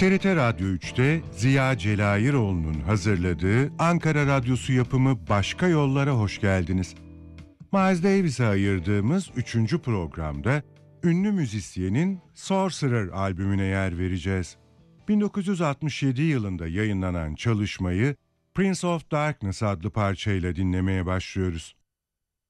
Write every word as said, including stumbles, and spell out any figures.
T R T Radyo üçte Ziya Celayiroğlu'nun hazırladığı Ankara Radyosu yapımı Başka Yollara hoş geldiniz. Miles Davis'e ayırdığımız üçüncü programda ünlü müzisyenin Sorcerer albümüne yer vereceğiz. bin dokuz yüz altmış yedi yılında yayınlanan çalışmayı Prince of Darkness adlı parçayla dinlemeye başlıyoruz.